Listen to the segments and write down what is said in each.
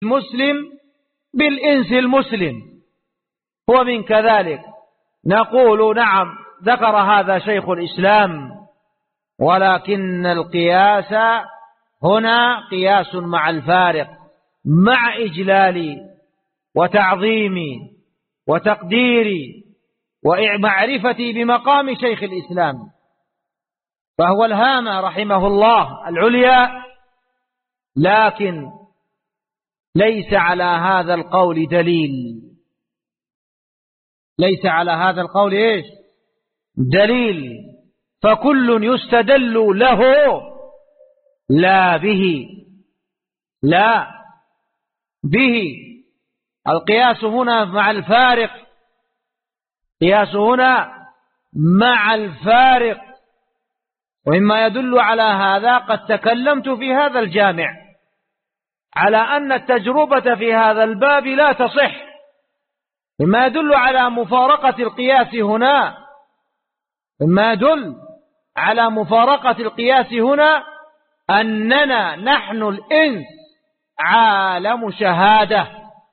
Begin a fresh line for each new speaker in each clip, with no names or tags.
المسلم بالإنس المسلم هو من كذلك. نقول نعم ذكر هذا شيخ الإسلام، ولكن القياس هنا قياس مع الفارق، مع إجلال وتعظيم وتقدير ومعرفتي بمقام شيخ الإسلام، فهو الهامة رحمه الله العليا، لكن ليس على هذا القول دليل، ليس على هذا القول إيش؟ دليل، فكل يستدل له لا به، لا به. القياس هنا مع الفارق، قياس هنا مع الفارق. ومما يدل على هذا قد تكلمت في هذا الجامع على أن التجربة في هذا الباب لا تصح، مما يدل على مفارقة القياس هنا، مما يدل على مفارقة القياس هنا أننا نحن الإنس عالم شهادة،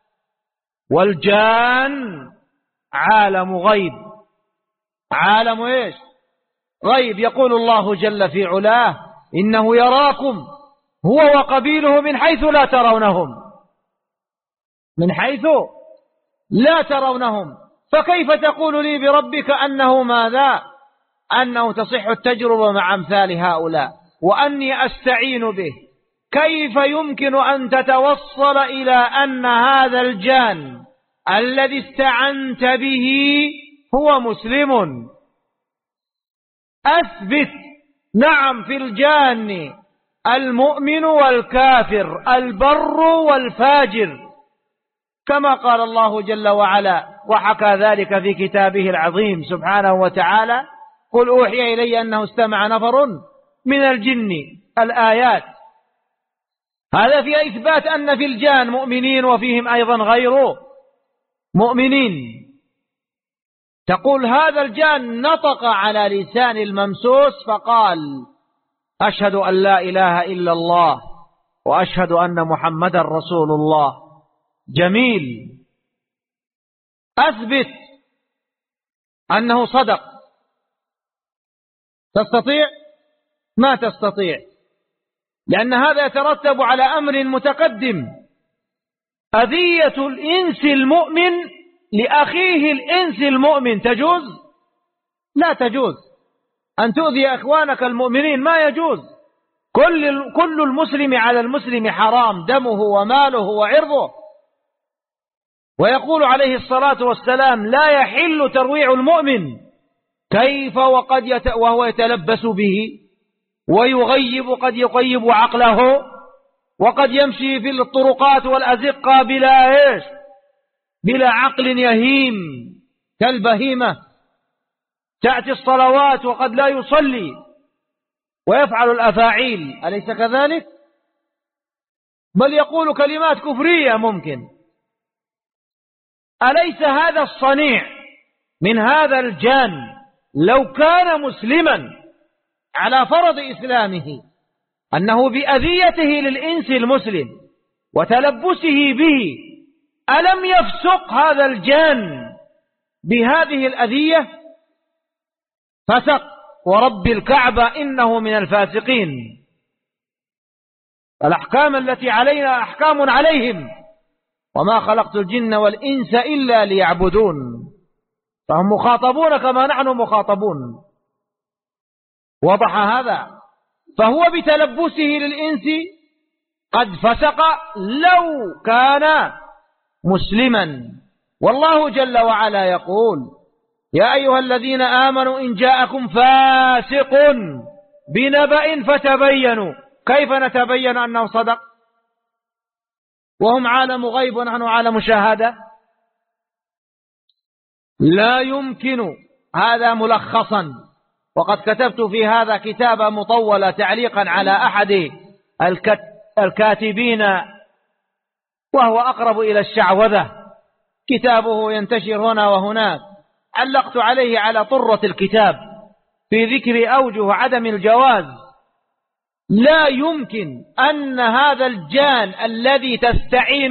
والجان عالم غيب. عالم إيش؟ غيب. يقول الله جل في علاه إنه يراكم هو وقبيله من حيث لا ترونهم، من حيث لا ترونهم. فكيف تقول لي بربك أنه ماذا؟ أنه تصح التجربة مع أمثال هؤلاء وأني أستعين به؟ كيف يمكن أن تتوصل إلى أن هذا الجان الذي استعنت به هو مسلم؟ أثبت نعم في الجان المؤمن والكافر، البر والفاجر، كما قال الله جل وعلا وحكى ذلك في كتابه العظيم سبحانه وتعالى: قل أوحي إلي أنه استمع نفر من الجن، الآيات. هذا في إثبات أن في الجان مؤمنين وفيهم أيضا غير مؤمنين. تقول هذا الجان نطق على لسان الممسوس فقال أشهد أن لا إله إلا الله وأشهد أن محمدا رسول الله. جميل، أثبت أنه صدق. تستطيع؟ ما تستطيع، لأن هذا يترتب على أمر متقدم. أذية الإنس المؤمن لأخيه الإنس المؤمن تجوز؟ لا تجوز. أن تؤذي أخوانك المؤمنين ما يجوز. كل المسلم على المسلم حرام، دمه وماله وعرضه. ويقول عليه الصلاة والسلام: لا يحل ترويع المؤمن. كيف وهو يتلبس به ويغيب، قد يغيب عقله، وقد يمشي في الطرقات والأزقة بلا عقل يهيم كالبهيمة، تأتي الصلوات وقد لا يصلي ويفعل الأفاعيل، أليس كذلك؟ بل يقول كلمات كفرية ممكن. أليس هذا الصنيع من هذا الجان لو كان مسلما على فرض إسلامه أنه بأذيته للإنس المسلم وتلبسه به ألم يفسق هذا الجان بهذه الأذية؟ فسق، ورب الكعبة إنه من الفاسقين. الأحكام التي علينا أحكام عليهم، وما خلقت الجن والإنس إلا ليعبدون. فهم مخاطبون كما نحن مخاطبون. وضح هذا؟ فهو بتلبسه للإنس قد فسق لو كان مسلما. والله جل وعلا يقول: يا أيها الذين آمنوا إن جاءكم فاسق بنبأ فتبينوا. كيف نتبين أنه صدق وهم عالم غيب ونحن عالم شهادة؟ لا يمكن. هذا ملخصا، وقد كتبت في هذا كتابا مطولة تعليقا على أحد الكاتبين وهو أقرب إلى الشعوذة، كتابه ينتشر هنا وهناك. علقت عليه على طرة الكتاب في ذكر أوجه عدم الجواز. لا يمكن أن هذا الجان الذي تستعين